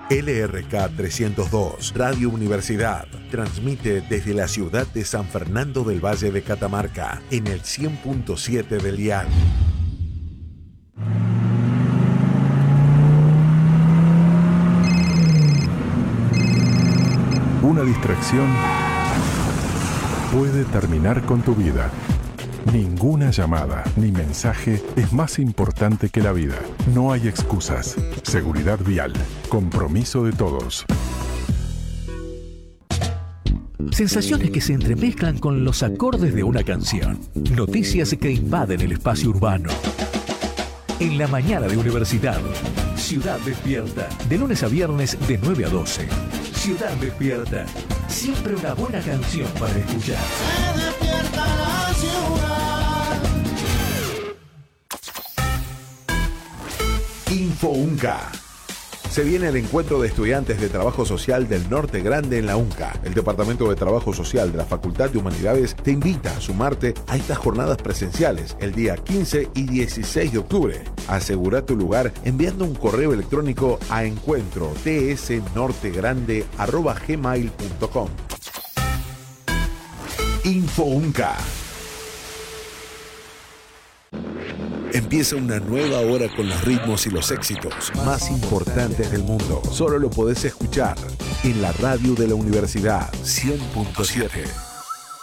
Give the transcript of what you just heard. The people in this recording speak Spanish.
LRK 302, Radio Universidad, transmite desde la ciudad de San Fernando del Valle de Catamarca, en el 100.7 del dial. Una distracción puede terminar con tu vida. Ninguna llamada ni mensaje es más importante que la vida. No hay excusas. Seguridad vial. Compromiso de todos. Sensaciones que se entremezclan con los acordes de una canción. Noticias que invaden el espacio urbano. En la mañana de Universidad. Ciudad Despierta. De lunes a viernes de 9 a 12. Ciudad Despierta. Siempre una buena canción para escuchar. Se despierta la ciudad. Info UNCA. Se viene el encuentro de estudiantes de Trabajo Social del Norte Grande en la UNCA. El Departamento de Trabajo Social de la Facultad de Humanidades te invita a sumarte a estas jornadas presenciales el día 15 y 16 de octubre. Asegura tu lugar enviando un correo electrónico a encuentro.tsnortegrande@gmail.com. Info UNCA. Empieza una nueva hora con los ritmos y los éxitos más importantes del mundo. Solo lo podés escuchar en la radio de la universidad 100.7.